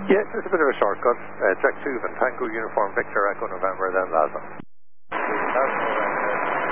Yes, it's a bit of a shortcut. Jack 2 and Tango Uniform Victor Echo November, then Lhasa.